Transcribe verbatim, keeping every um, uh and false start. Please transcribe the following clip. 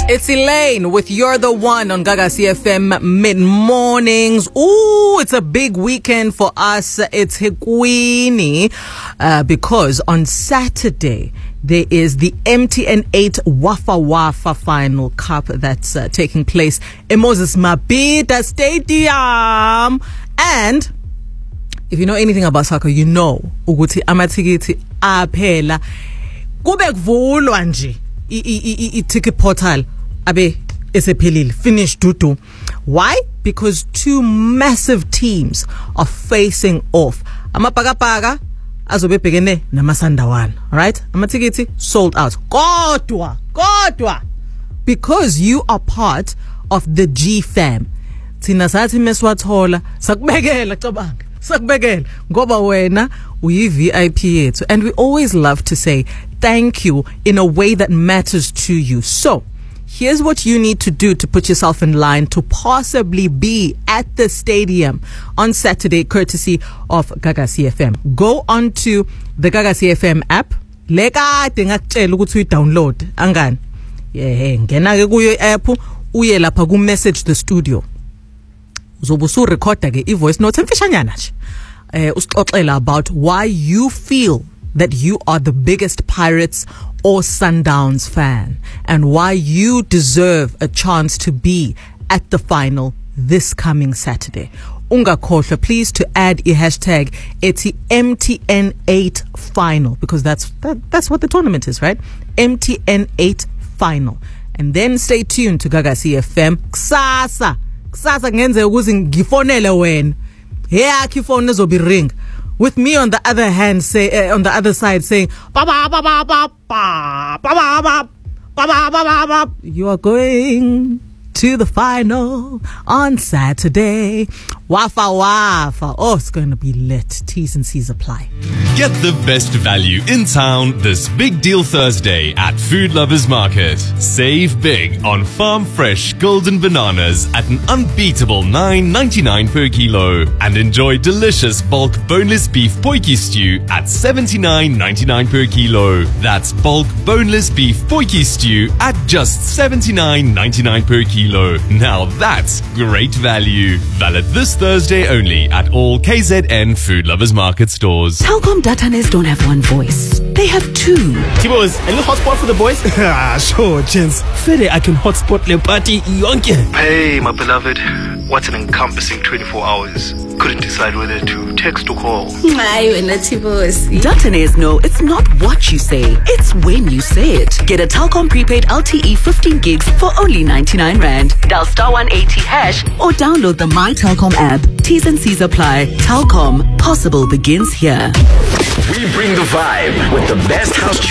It's Elaine with You're the One on Gaga C F M mid-mornings. Ooh, it's a big weekend for us. It's Hikwini uh, because on Saturday there is the M T N eight Wafa Wafa Final Cup that's uh, taking place in Moses Mabhida Stadium. And if you know anything about soccer, you know ukuthi amathikiti aphela kube kuvulwa nje i-ticket portal abe esephelile finish dudu. Why? Because two massive teams are facing off. Amapakapaka azobe bhekene namasandawana. All right? Amathikiti sold out. Kodwa, kodwa, because you are part of the G fam. Thina sathi meswathola sakubekela cabanga. Sakubekela ngoba wena uyi V I P yethu, and we always love to say thank you in a way that matters to you. So here's what you need to do to put yourself in line to possibly be at the stadium on Saturday, courtesy of Gaga C F M. Go onto the Gaga C F M app. Lekade ngakutshela ukuthi uyi-download angani. Yeah, ngena ke kuyo i-app uye lapha ku message the studio. Uzobusu recorda ke i-voice note emfishanyana nje. Eh usixoxela about why you feel that you are the biggest Pirates or Sundowns fan and why you deserve a chance to be at the final this coming Saturday. Ungakhohlwa please to add a hashtag eti M T N eight final, because that's that, that's what the tournament is, right? M T N eight final. And then stay tuned to Gaga C F M. Kusasa kusasa ngenze ukuze ngifonele wena. Yakho ifone ezobe ring. With me on the other hand, say uh, on the other side, saying, ba ba ba ba ba ba ba ba ba ba ba ba. You are going to the final on Saturday. Wafa Wafa. Oh, it's going to be lit. T's and C's apply. Get the best value in town this Big Deal Thursday at Food Lovers Market. Save big on farm fresh golden bananas at an unbeatable nine ninety-nine per kilo. And enjoy delicious bulk boneless beef potjie stew at seventy-nine ninety-nine per kilo. That's bulk boneless beef potjie stew at just seventy-nine ninety-nine per kilo. Now that's great value. Valid this Thursday only at all K Z N Food Lovers Market stores. Telkom Datanes don't have one voice. They have two. Tibos, a little hotspot for the boys? Ah, sure, gents. Fede, I can hotspot the party yonke. Hey, my beloved. What an encompassing twenty-four hours. Couldn't decide whether to text or call. Datanes know it's not what you say, it's when you say it. Get a Telkom prepaid L T E fifteen gigs for only ninety-nine rand. Dial star one eighty hash or download the My Telkom app. T's and C's apply. Telkom, possible begins here. We bring the vibe with the best house